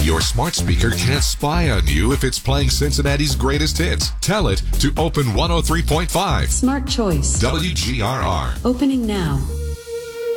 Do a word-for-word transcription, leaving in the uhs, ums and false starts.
Your smart speaker can't spy on you if it's playing Cincinnati's greatest hits. Tell it to open one oh three point five. Smart choice. W G R R. Opening now.